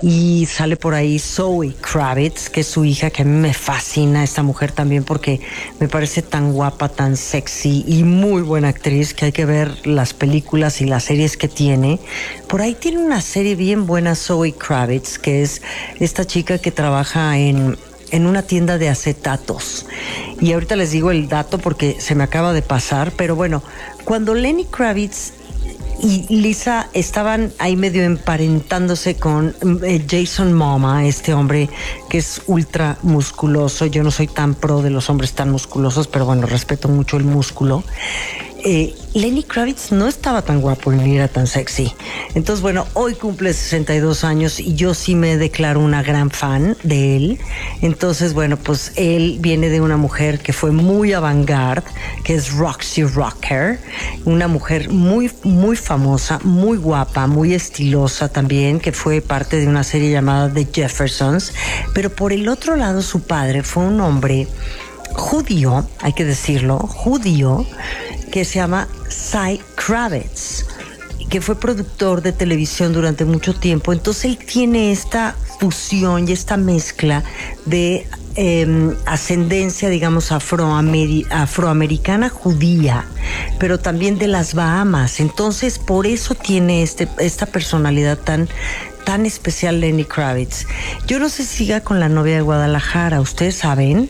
y sale por ahí Zoe Kravitz, que es su hija, que a mí me fascina esta mujer también porque me parece tan guapa, tan sexy y muy buena actriz, que hay que ver las películas y las series que tiene. Por ahí tiene una serie bien buena, Zoe Kravitz, que es esta chica que trabaja en una tienda de acetatos. Y ahorita les digo el dato porque se me acaba de pasar, pero bueno, cuando Lenny Kravitz y Lisa estaban ahí medio emparentándose con Jason Momoa, este hombre que es ultra musculoso. Yo no soy tan pro de los hombres tan musculosos, pero bueno, respeto mucho el músculo. Lenny Kravitz no estaba tan guapo ni era tan sexy. Entonces, bueno, hoy cumple 62 años y yo sí me declaro una gran fan de él. Entonces, bueno, pues él viene de una mujer que fue muy avant-garde, que es Roxy Rocker, una mujer muy, muy famosa, muy guapa, muy estilosa también, que fue parte de una serie llamada The Jeffersons. Pero por el otro lado, su padre fue un hombre judío, hay que decirlo, judío, que se llama Cy Kravitz, que fue productor de televisión durante mucho tiempo. Entonces él tiene esta fusión y esta mezcla de ascendencia, digamos, afroamericana judía, pero también de las Bahamas. Entonces por eso tiene esta personalidad tan especial Lenny Kravitz. Yo no sé si siga con la novia de Guadalajara, ¿ustedes saben?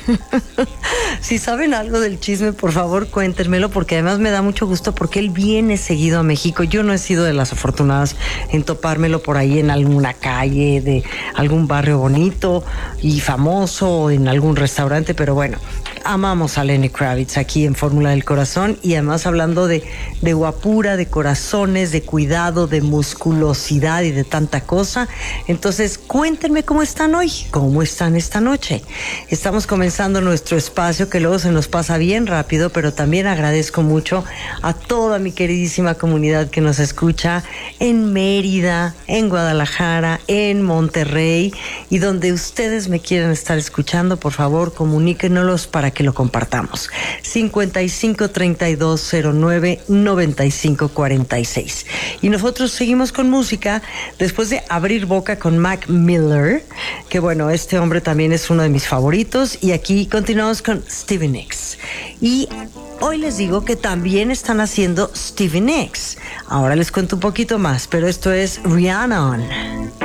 Si saben algo del chisme, por favor cuéntenmelo, porque además me da mucho gusto porque él viene seguido a México. Yo no he sido de las afortunadas en topármelo por ahí en alguna calle de algún barrio bonito y famoso, o en algún restaurante, pero bueno, amamos a Lenny Kravitz aquí en Fórmula del Corazón, y además hablando de guapura, de corazones, de cuidado, de musculosidad y de tanta cosa. Entonces cuéntenme cómo están hoy, cómo están esta noche. Estamos comenzando nuestro espacio que luego se nos pasa bien rápido, pero también agradezco mucho a toda mi queridísima comunidad que nos escucha en Mérida, en Guadalajara, en Monterrey, y donde ustedes me quieran estar escuchando, por favor comuníquenos para que lo compartamos. 5532099546. Y nosotros seguimos con música después de abrir boca con Mac Miller, que bueno, este hombre también es uno de mis favoritos, y aquí continuamos con Stevie Nicks. Y hoy les digo que también están haciendo Stevie Nicks. Ahora les cuento un poquito más, pero esto es Rihanna.